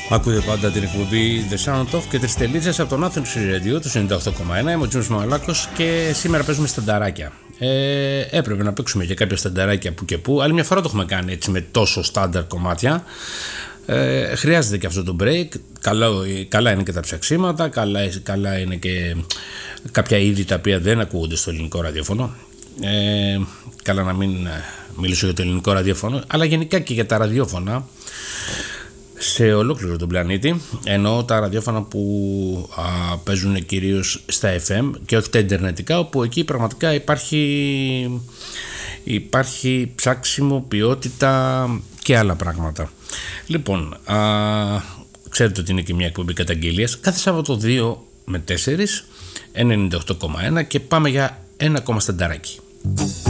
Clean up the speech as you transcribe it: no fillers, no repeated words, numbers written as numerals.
Ακούτε πάντα την εκπομπή The Sound Of και 3 τελίτσες από τον Athens Radio του 98,1. Είμαι ο Τζίμος Μαλάκος και σήμερα παίζουμε στανταράκια. Έπρεπε να παίξουμε και κάποια στανταράκια που και που. Άλλη μια φορά το έχουμε κάνει έτσι με τόσο στάνταρ κομμάτια. Χρειάζεται και αυτό το break. Καλά είναι και τα ψαξίματα. Καλά είναι και κάποια είδη τα οποία δεν ακούγονται στο ελληνικό ραδιόφωνο. Καλά να μην μιλήσω για το ελληνικό ραδιόφωνο, αλλά γενικά και για τα ραδιόφωνα σε ολόκληρο τον πλανήτη, ενώ τα ραδιόφωνα που παίζουν κυρίως στα FM και όχι τα ιντερνετικά, όπου εκεί πραγματικά υπάρχει ψάξιμο, ποιότητα και άλλα πράγματα. Λοιπόν, ξέρετε ότι είναι και μια εκπομπή καταγγελίας κάθε Σάββατο 2 με 4 98,1 και πάμε για ένα ακόμα στανταράκι.